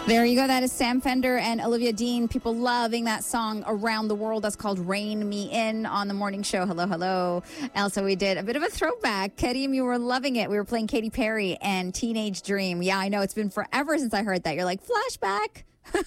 There you go. That is Sam Fender and Olivia Dean. People loving that song around the world. That's called Rain Me In on the morning show. Hello, hello. Also, we did a bit of a throwback. Kareem, you were loving it. We were playing Katy Perry and Teenage Dream. Yeah, I know. It's been forever since I heard that. You're like, flashback,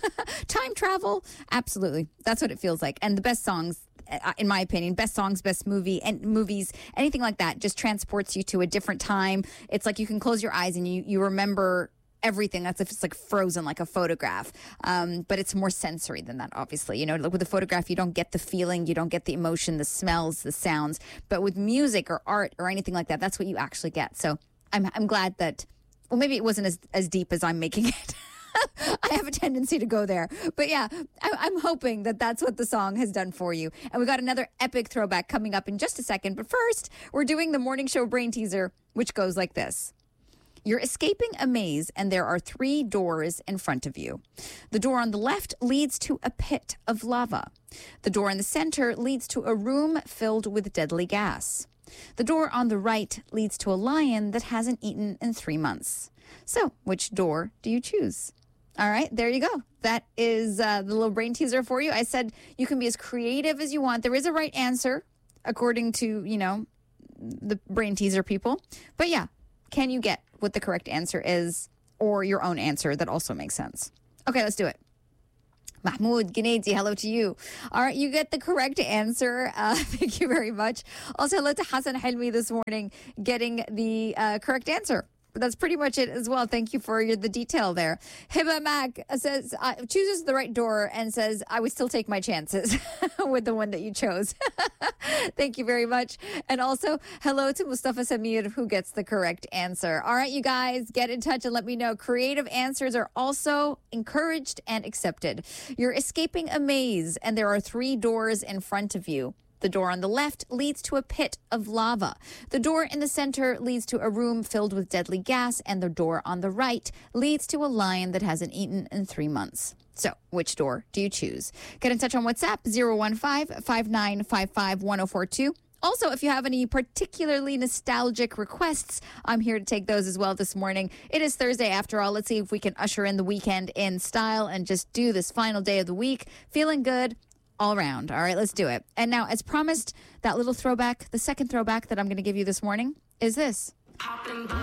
time travel. Absolutely. That's what it feels like. And the best songs, in my opinion, best songs, best movie and movies, anything like that just transports you to a different time. It's like you can close your eyes and you remember everything. That's if it's like frozen, like a photograph. But it's more sensory than that, obviously. You know, like with a photograph, you don't get the feeling, you don't get the emotion, the smells, the sounds. But with music or art or anything like that, that's what you actually get. So I'm glad that, well, maybe it wasn't as deep as I'm making it. I have a tendency to go there. But yeah, I'm hoping that that's what the song has done for you. And we got another epic throwback coming up in just a second. But first, we're doing the morning show brain teaser, which goes like this. You're escaping a maze, and there are 3 doors in front of you. The door on the left leads to a pit of lava. The door in the center leads to a room filled with deadly gas. The door on the right leads to a lion that hasn't eaten in 3 months. So, which door do you choose? All right, there you go. That is the little brain teaser for you. I said you can be as creative as you want. There is a right answer, according to, you know, the brain teaser people. But yeah, can you get what the correct answer is, or your own answer that also makes sense? Okay, let's do it. Mahmoud Ganaidi, hello to you. All right, you get the correct answer. Thank you very much. Also, hello to Hassan Helmi this morning, getting the correct answer. That's pretty much it as well. Thank you for the detail there. Hiba Mac says, chooses the right door and says, I would still take my chances with the one that you chose. Thank you very much. And also, hello to Mustafa Samir, who gets the correct answer. All right, you guys, get in touch and let me know. Creative answers are also encouraged and accepted. You're escaping a maze, and there are 3 doors in front of you. The door on the left leads to a pit of lava. The door in the center leads to a room filled with deadly gas, and the door on the right leads to a lion that hasn't eaten in 3 months. So, which door do you choose? Get in touch on WhatsApp, 015-5955-1042. Also, if you have any particularly nostalgic requests, I'm here to take those as well this morning. It is Thursday after all. Let's see if we can usher in the weekend in style and just do this final day of the week feeling good all around. All right, let's do it. And now, as promised, that little throwback, the second throwback that I'm going to give you this morning is this.